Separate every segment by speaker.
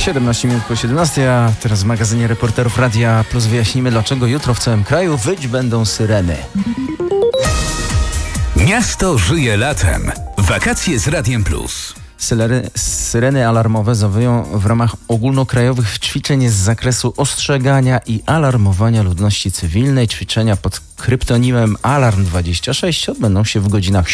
Speaker 1: 17 minut po 17, a teraz w magazynie reporterów Radia Plus wyjaśnimy, dlaczego jutro w całym kraju wyć będą syreny.
Speaker 2: Miasto żyje latem. Wakacje z Radiem Plus.
Speaker 1: Syreny alarmowe zawyją w ramach ogólnokrajowych ćwiczeń z zakresu ostrzegania i alarmowania ludności cywilnej. Ćwiczenia pod kryptonimem Alarm 26 odbędą się w godzinach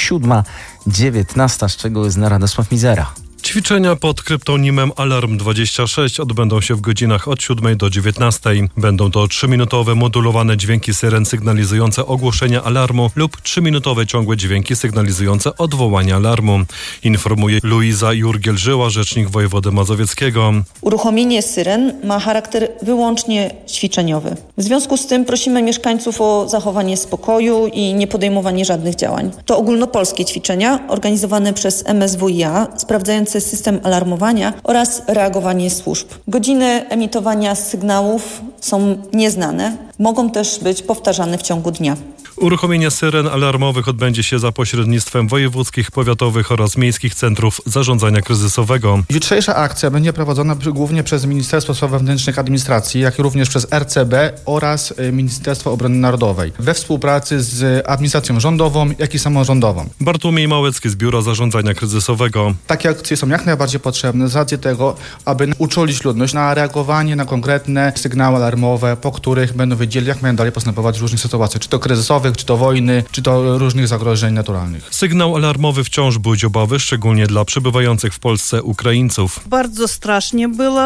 Speaker 1: 7-19. Szczegóły zna Radosław Mizera.
Speaker 3: Ćwiczenia pod kryptonimem Alarm 26 odbędą się w godzinach od 7 do 19. Będą to 3-minutowe modulowane dźwięki syren sygnalizujące ogłoszenie alarmu lub 3-minutowe ciągłe dźwięki sygnalizujące odwołanie alarmu. Informuje Luiza Jurgiel-Żyła, rzecznik wojewody mazowieckiego.
Speaker 4: Uruchomienie syren ma charakter wyłącznie ćwiczeniowy. W związku z tym prosimy mieszkańców o zachowanie spokoju i niepodejmowanie żadnych działań. To ogólnopolskie ćwiczenia organizowane przez MSWiA sprawdzające system alarmowania oraz reagowanie służb. Godziny emitowania sygnałów są nieznane, mogą też być powtarzane w ciągu dnia.
Speaker 3: Uruchomienie syren alarmowych odbędzie się za pośrednictwem wojewódzkich, powiatowych oraz miejskich centrów zarządzania kryzysowego.
Speaker 5: Jutrzejsza akcja będzie prowadzona głównie przez Ministerstwo Spraw Wewnętrznych i Administracji, jak i również przez RCB oraz Ministerstwo Obrony Narodowej we współpracy z administracją rządową, jak i samorządową.
Speaker 3: Bartłomiej Małecki z Biura Zarządzania Kryzysowego.
Speaker 5: Takie akcje są jak najbardziej potrzebne z racji tego, aby uczulić ludność na reagowanie na konkretne sygnały alarmowe, po których będą wiedzieli, jak mają dalej postępować w różnych sytuacjach, czy to kryzysowych, czy to wojny, czy to różnych zagrożeń naturalnych.
Speaker 3: Sygnał alarmowy wciąż budzi obawy, szczególnie dla przybywających w Polsce Ukraińców.
Speaker 6: Bardzo strasznie było,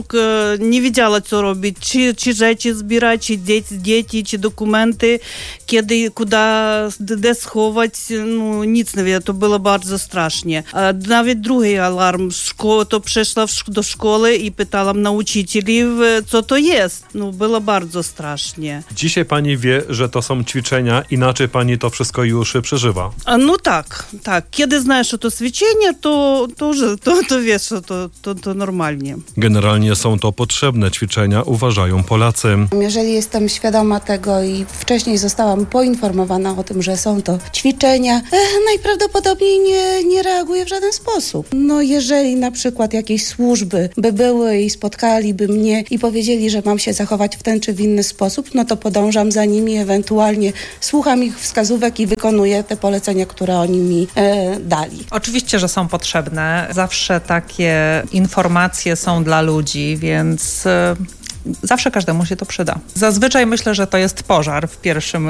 Speaker 6: nie wiedziała co robić, czy rzeczy zbierać, czy dzieci, czy dokumenty, kiedy, gdzie schować, no nic nie wiem, to było bardzo strasznie. A nawet drugi alarm, to przyszła do szkoły i pytałam nauczycieli, co to jest. No było bardzo strasznie.
Speaker 3: Dzisiaj pani wie, że to są ćwiczenia, inaczej pani to wszystko już przeżywa.
Speaker 6: No tak. Kiedy znasz to ćwiczenie, to wiesz, to normalnie.
Speaker 3: Generalnie są to potrzebne ćwiczenia, uważają Polacy.
Speaker 7: Jeżeli jestem świadoma tego i wcześniej zostałam poinformowana o tym, że są to ćwiczenia, najprawdopodobniej nie reaguję w żaden sposób. No jeżeli na przykład jakieś służby by były i spotkaliby mnie i powiedzieli, że mam się zachować w ten czy w inny sposób, no to podążam za nimi, ewentualnie słucham ich wskazówek i wykonuję te polecenia, które oni mi dali.
Speaker 8: Oczywiście, że są potrzebne. Zawsze takie informacje są dla ludzi, więc zawsze każdemu się to przyda. Zazwyczaj myślę, że to jest pożar w pierwszym